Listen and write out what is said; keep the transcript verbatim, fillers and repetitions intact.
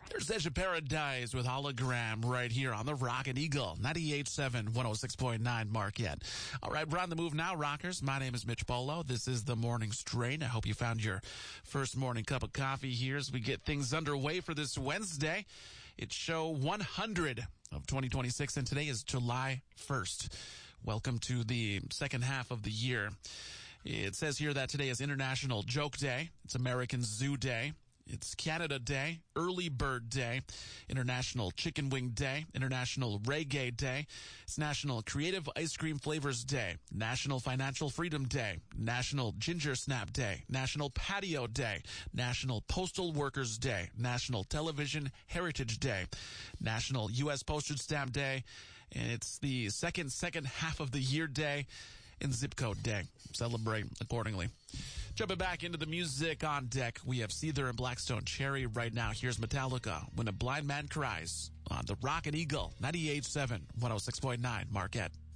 There's Edge of Paradise with Hologram right here on the Rocket Eagle, ninety-eight point seven, one oh six point nine Marquette. All right, we're on the move now, rockers. My name is Mitch Polo. This is the Morning Strain. I hope you found your first morning cup of coffee here as we get things underway for this Wednesday. It's show one hundred of twenty twenty-six, and today is July first. Welcome to the second half of the year. It says here that today is International Joke Day. It's American Zoo Day. It's Canada Day, Early Bird Day, International Chicken Wing Day, International Reggae Day. It's National Creative Ice Cream Flavors Day, National Financial Freedom Day, National Ginger Snap Day, National Patio Day, National Postal Workers Day, National Television Heritage Day, National U S Postage Stamp Day, and it's the second, second half of the year day and Zip Code Day. Celebrate accordingly. Jumping back into the music on deck, we have Seether and Blackstone Cherry right now. Here's Metallica, When a Blind Man Cries, on the Rocket Eagle, ninety-eight point seven, one oh six point nine Marquette.